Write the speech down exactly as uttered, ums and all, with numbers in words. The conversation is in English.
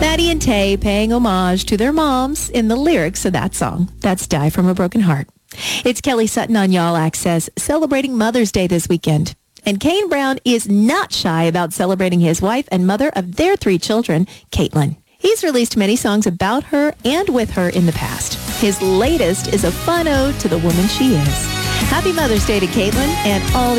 Maddie and Tay paying homage to their moms in the lyrics of that song. That's Die From a Broken Heart. It's Kelly Sutton on Y'all Access, celebrating Mother's Day this weekend. And Kane Brown is not shy about celebrating his wife and mother of their three children, Caitlin. He's released many songs about her and with her in the past. His latest is a fun ode to the woman she is. Happy Mother's Day to Caitlin and all